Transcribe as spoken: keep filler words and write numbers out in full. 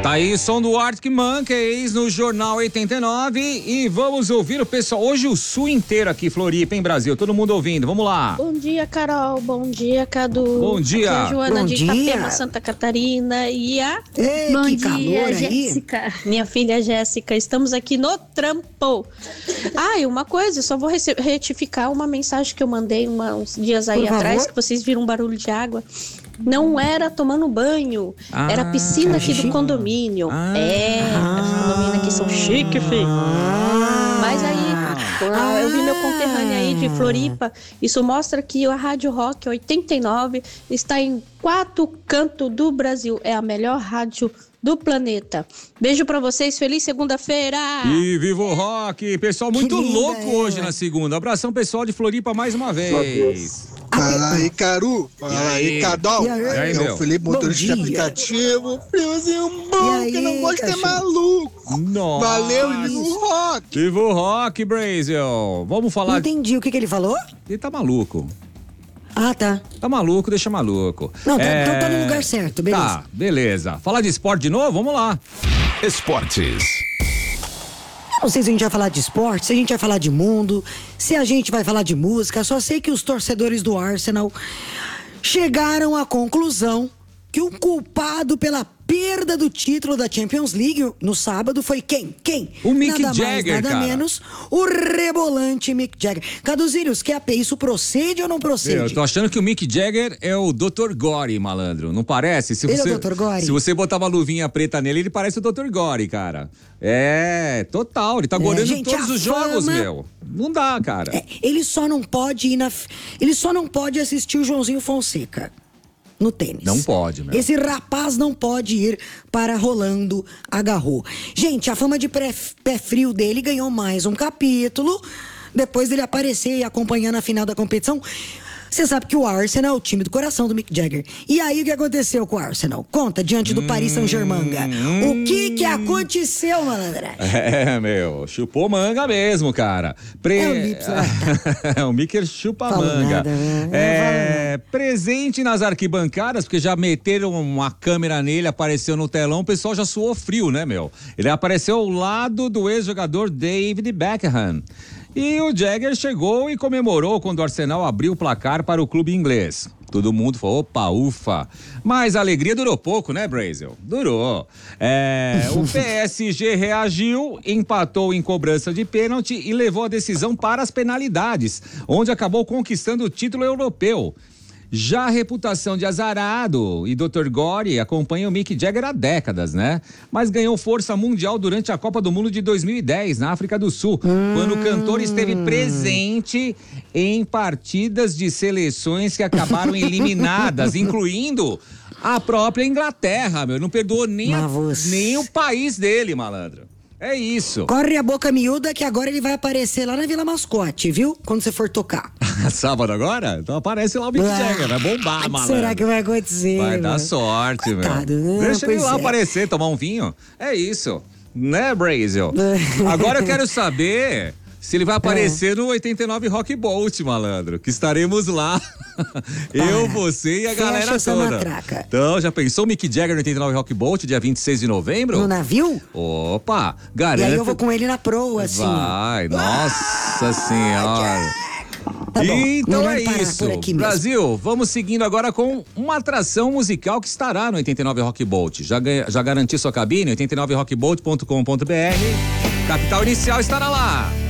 Tá aí, som do Arctic Monkeys no Jornal oitenta e nove e vamos ouvir o pessoal. Hoje o sul inteiro aqui, Floripa, em Brasil, todo mundo ouvindo, vamos lá. Bom dia, Carol, bom dia, Cadu. Bom dia. Aqui é a Joana Bom de dia. Itapema, Santa Catarina e a... Ei, bom que dia, calor aí. Jéssica. Minha filha Jéssica, estamos aqui no trampo. Ah, e uma coisa, eu só vou rece- retificar uma mensagem que eu mandei uma, uns dias aí Por atrás, favor. que vocês viram um barulho de água. Não era tomando banho, Ah, era a piscina aqui xixi? do condomínio. Ah. É, os condomínios aqui são chique, filho. Mas aí, ah, eu vi meu conterrâneo aí de Floripa, isso mostra que a Rádio Rock oitenta e nove está em quatro cantos do Brasil. É a melhor rádio do planeta. Beijo pra vocês, feliz segunda-feira! E viva o rock! Pessoal muito linda louco ela. hoje na segunda. Abração pessoal de Floripa mais uma vez. Fala aí, Caru. Fala E aí, aí? Cadol. E aí? E aí, é meu? o Felipe, Bom motorista de dia. aplicativo. Friozinho bom, E aí, que não gosta é cachorro? maluco. Nossa. Valeu, e viva o rock. Viva o rock, Brasil. Vamos Não falar... entendi o que, que ele falou. Ele tá maluco. Ah, tá. Tá maluco, deixa maluco. Não, tá- É... então tá no lugar certo, beleza. Tá, beleza. Falar de esporte de novo? Vamos lá. Esportes. Não sei se a gente vai falar de esporte, se a gente vai falar de mundo, se a gente vai falar de música. Só sei que os torcedores do Arsenal chegaram à conclusão que o culpado pela perda do título da Champions League no sábado foi quem? Quem? O Mick nada Jagger, mais, nada cara. menos, o rebolante Mick Jagger. Caduzírios, quer a P? Isso procede ou não procede? Eu tô achando que o Mick Jagger é o doutor Gore, malandro. Não parece? Se Ele é você, o doutor Gore? Se você botar uma luvinha preta nele, ele parece o doutor Gore, cara. É, total. Ele tá gorando gente, todos a os jogos, fama- meu. Não dá, cara. É, ele só não pode ir na. f- Ele só não pode assistir o Joãozinho Fonseca no tênis. Não pode, meu. Esse rapaz não pode ir para Rolando Agarrou. Gente, a fama de pré- pé frio dele ganhou mais um capítulo. Depois dele aparecer e acompanhar na final da competição. Você sabe que o Arsenal é o time do coração do Mick Jagger. E aí o que aconteceu com o Arsenal? Conta, diante do Paris Saint-Germain. O que que aconteceu, malandra? É, meu, chupou manga mesmo, cara. Pre... É o Lips, né? É, o Mickey chupa Falo manga. nada, né? É, presente nas arquibancadas, porque já meteram uma câmera nele, apareceu no telão, o pessoal já suou frio, né, meu? Ele apareceu ao lado do ex-jogador David Beckham. E o Jagger chegou e comemorou quando o Arsenal abriu o placar para o clube inglês. Todo mundo falou, opa, ufa. Mas a alegria durou pouco, né, Brasil? Durou. É, o P S G reagiu, empatou em cobrança de pênalti e levou a decisão para as penalidades, onde acabou conquistando o título europeu. Já a reputação de azarado e doutor Gore acompanha o Mick Jagger há décadas, né? Mas ganhou força mundial durante a Copa do Mundo de dois mil e dez, na África do Sul, hum. quando o cantor esteve presente em partidas de seleções que acabaram eliminadas, incluindo a própria Inglaterra, meu. Não perdoou nem, a, nem o país dele, malandro. É isso. Corre a boca miúda que agora ele vai aparecer lá na Vila Mascote, viu? Quando você for tocar. Sábado agora? Então aparece lá o Mick ah, Jagger, vai bombar, malandro. Será que vai acontecer? Vai mano? dar sorte, Coitado, meu. né? Deixa ele Pois lá é. aparecer, tomar um vinho. É isso. Né, Brasil? Agora eu quero saber se ele vai aparecer é. no oitenta e nove Rock Boat, malandro. Que estaremos lá. Eu, você e a Fecha galera essa toda. matraca. Então, já pensou o Mick Jagger no oitenta e nove Rock Boat, dia vinte e seis de novembro? No navio? Opa, garanto. E aí eu vou com ele na proa, assim. Vai, nossa ah, senhora. Tá bom, então é parar isso. por aqui mesmo. Brasil, vamos seguindo agora com uma atração musical que estará no oitenta e nove Rock Boat. Já, já garanti sua cabine? oitenta e nove rock boat ponto com ponto b r. Capital Inicial estará lá.